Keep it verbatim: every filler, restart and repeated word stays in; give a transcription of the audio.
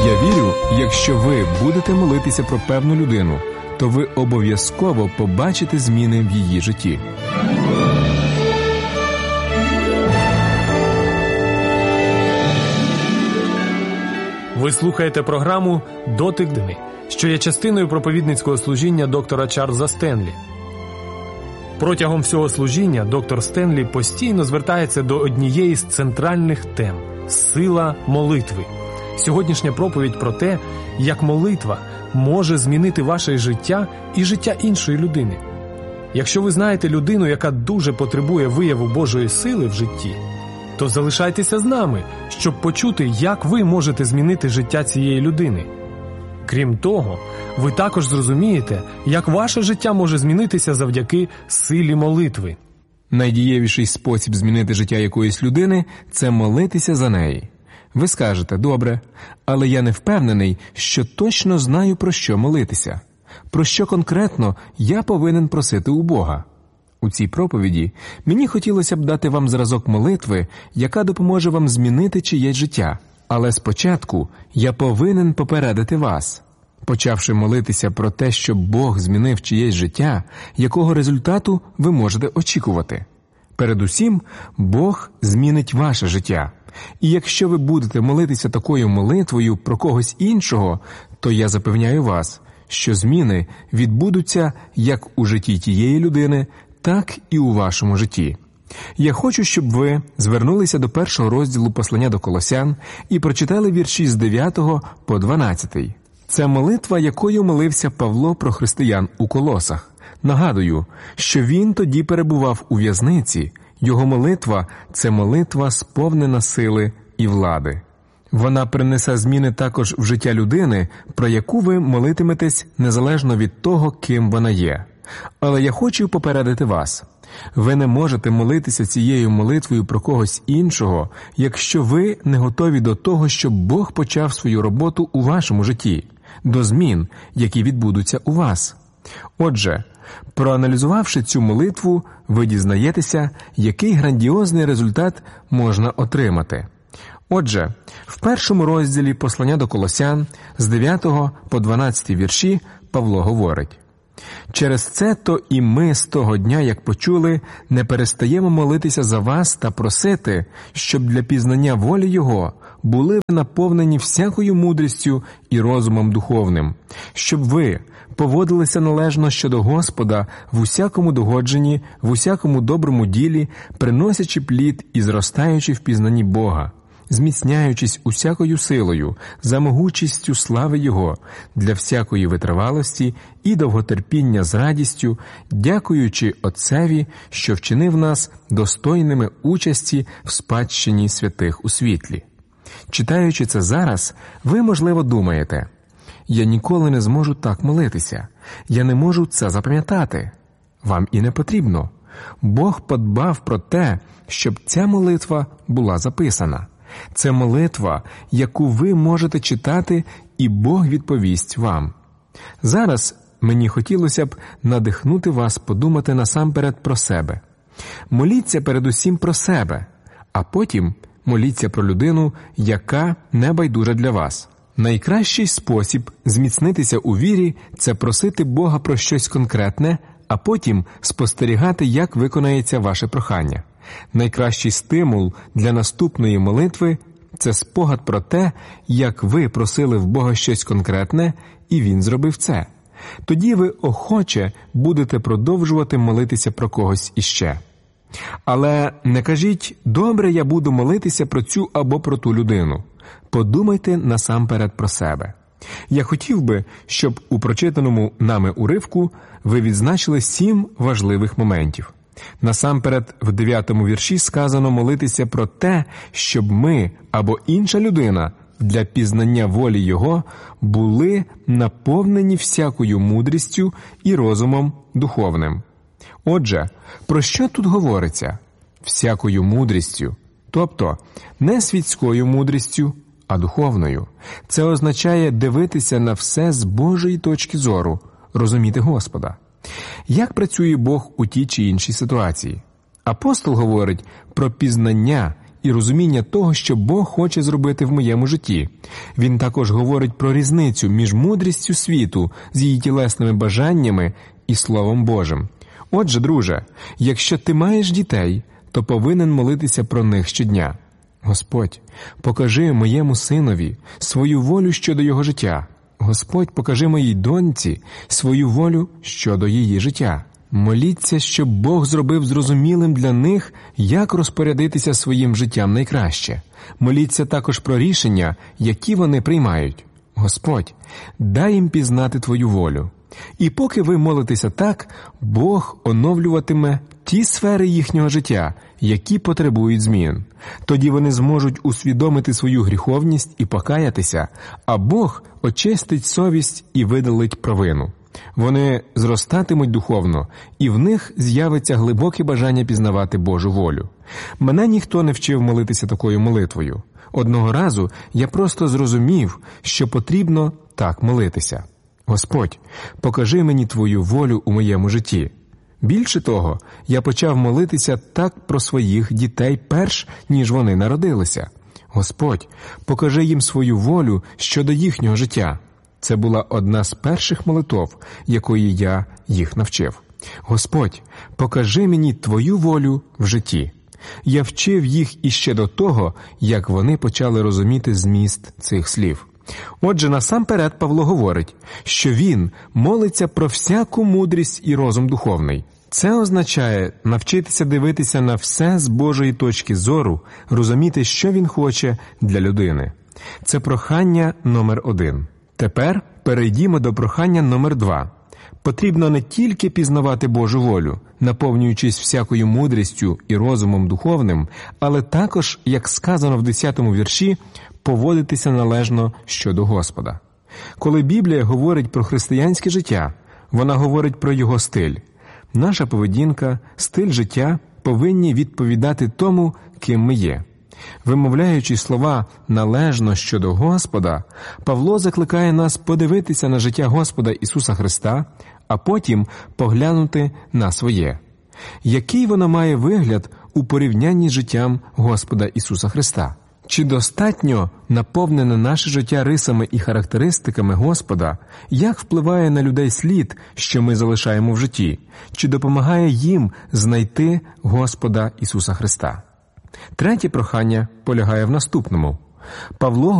Я вірю, якщо ви будете молитися про певну людину, то ви обов'язково побачите зміни в її житті. Ви слухаєте програму «Дотик дни», що є частиною проповідницького служіння доктора Чарльза Стенлі. Протягом всього служіння доктор Стенлі постійно звертається до однієї з центральних тем – сила молитви. Сьогоднішня проповідь про те, як молитва може змінити ваше життя і життя іншої людини. Якщо ви знаєте людину, яка дуже потребує вияву Божої сили в житті, то залишайтеся з нами, щоб почути, як ви можете змінити життя цієї людини. Крім того, ви також зрозумієте, як ваше життя може змінитися завдяки силі молитви. Найдієвіший спосіб змінити життя якоїсь людини – це молитися за неї. Ви скажете: добре, але я не впевнений, що точно знаю, про що молитися. Про що конкретно я повинен просити у Бога? У цій проповіді мені хотілося б дати вам зразок молитви, яка допоможе вам змінити чиєсь життя. Але спочатку я повинен попередити вас. Почавши молитися про те, щоб Бог змінив чиєсь життя, якого результату ви можете очікувати? Передусім, Бог змінить ваше життя. І якщо ви будете молитися такою молитвою про когось іншого, то я запевняю вас, що зміни відбудуться як у житті тієї людини, так і у вашому житті. Я хочу, щоб ви звернулися до першого розділу послання до Колосян і прочитали вірші з дев'ятого по дванадцятий. Це молитва, якою молився Павло про християн у Колосах. Нагадую, що він тоді перебував у в'язниці. Його молитва – це молитва, сповнена сили і влади. Вона принесе зміни також в життя людини, про яку ви молитиметесь незалежно від того, ким вона є. Але я хочу попередити вас. Ви не можете молитися цією молитвою про когось іншого, якщо ви не готові до того, щоб Бог почав свою роботу у вашому житті, до змін, які відбудуться у вас. Отже, проаналізувавши цю молитву, ви дізнаєтеся, який грандіозний результат можна отримати. Отже, в першому розділі послання до Колосян з дев'ятого по дванадцятий вірші Павло говорить: «Через це то і ми з того дня, як почули, не перестаємо молитися за вас та просити, щоб для пізнання волі Його були ви наповнені всякою мудрістю і розумом духовним, щоб ви поводилися належно щодо Господа в усякому догодженні, в усякому доброму ділі, приносячи плід і зростаючи в пізнанні Бога, зміцняючись усякою силою, за могучістю слави Його, для всякої витривалості і довготерпіння з радістю, дякуючи Отцеві, що вчинив нас достойними участі в спадщині святих у світлі». Читаючи це зараз, ви, можливо, думаєте: «Я ніколи не зможу так молитися, я не можу це запам'ятати». Вам і не потрібно. Бог подбав про те, щоб ця молитва була записана. Це молитва, яку ви можете читати, і Бог відповість вам. Зараз мені хотілося б надихнути вас подумати насамперед про себе. Моліться передусім про себе, а потім моліться про людину, яка не байдужа для вас. Найкращий спосіб зміцнитися у вірі – це просити Бога про щось конкретне, а потім спостерігати, як виконається ваше прохання. Найкращий стимул для наступної молитви – це спогад про те, як ви просили в Бога щось конкретне, і Він зробив це. Тоді ви охоче будете продовжувати молитися про когось іще. Але не кажіть: «Добре, я буду молитися про цю або про ту людину». Подумайте насамперед про себе. Я хотів би, щоб у прочитаному нами уривку ви відзначили сім важливих моментів. Насамперед, в дев'ятому вірші сказано молитися про те, щоб ми або інша людина для пізнання волі Його були наповнені всякою мудрістю і розумом духовним. Отже, про що тут говориться? Всякою мудрістю, тобто не світською мудрістю, а духовною. Це означає дивитися на все з Божої точки зору, розуміти Господа. Як працює Бог у тій чи іншій ситуації? Апостол говорить про пізнання і розуміння того, що Бог хоче зробити в моєму житті. Він також говорить про різницю між мудрістю світу з її тілесними бажаннями і Словом Божим. Отже, друже, якщо ти маєш дітей, то повинен молитися про них щодня. Господь, покажи моєму синові свою волю щодо його життя. Господь, покажи моїй доньці свою волю щодо її життя. Моліться, щоб Бог зробив зрозумілим для них, як розпорядитися своїм життям найкраще. Моліться також про рішення, які вони приймають. Господь, дай їм пізнати Твою волю. І поки ви молитеся так, Бог оновлюватиме ті сфери їхнього життя, які потребують змін. Тоді вони зможуть усвідомити свою гріховність і покаятися, а Бог очистить совість і видалить провину. Вони зростатимуть духовно, і в них з'явиться глибоке бажання пізнавати Божу волю. Мене ніхто не вчив молитися такою молитвою. Одного разу я просто зрозумів, що потрібно так молитися. Господь, покажи мені Твою волю у моєму житті. Більше того, я почав молитися так про своїх дітей перш, ніж вони народилися. Господь, покажи їм свою волю щодо їхнього життя. Це була одна з перших молитов, якої я їх навчив. Господь, покажи мені Твою волю в житті. Я вчив їх іще до того, як вони почали розуміти зміст цих слів. Отже, насамперед Павло говорить, що він молиться про всяку мудрість і розум духовний. Це означає навчитися дивитися на все з Божої точки зору, розуміти, що він хоче для людини. Це прохання номер один. Тепер перейдімо до прохання номер два. Потрібно не тільки пізнавати Божу волю, наповнюючись всякою мудрістю і розумом духовним, але також, як сказано в десятому вірші, поводитися належно щодо Господа. Коли Біблія говорить про християнське життя, вона говорить про його стиль. Наша поведінка, стиль життя повинні відповідати тому, ким ми є. Вимовляючи слова «належно щодо Господа», Павло закликає нас подивитися на життя Господа Ісуса Христа, а потім поглянути на своє. Який воно має вигляд у порівнянні з життям Господа Ісуса Христа? Чи достатньо наповнене наше життя рисами і характеристиками Господа? Як впливає на людей слід, що ми залишаємо в житті? Чи допомагає їм знайти Господа Ісуса Христа? Третє прохання полягає в наступному. Павло